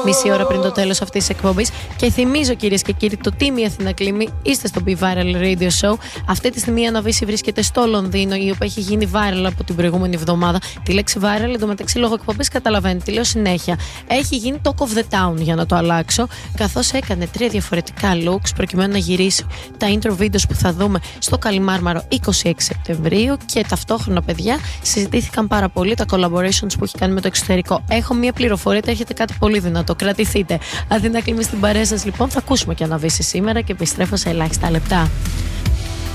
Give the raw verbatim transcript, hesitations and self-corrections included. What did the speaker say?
μισή ώρα πριν το τέλος αυτής της εκπομπής. Και θυμίζω, κυρίες και κύριοι, το Team η Αθήνα Κλίμη, είστε στο Be Viral Radio Show. Αυτή τη στιγμή η Αναβίση βρίσκεται στο Λονδίνο, η οποία έχει γίνει viral από την προηγούμενη εβδομάδα. Τη λέξη viral, εντωμεταξύ λόγω εκπομπής, καταλαβαίνετε, τη λέω συνέχεια. Έχει γίνει talk of the town, για να το αλλάξω, καθώς έκανε τρία διαφορετικά looks προκειμένου να γυρίσει τα intro videos που θα δούμε στο Καλιμάρμαρο είκοσι έξι Σεπτεμβρίου. Και ταυτόχρονα, παιδιά, συζητήθηκαν πάρα πολύ τα collaborations που έχει κάνει με το εξωτερικό. Έχω μία πληροφορία, έρχεται κάτι πολύ δυνατό. Κρατηθείτε. Αθήνα Κλίμη στην παρέα σας, λοιπόν. Θα ακούσουμε και Αναβίση σήμερα και επιστρέφω σε ελάχιστα λεπτά.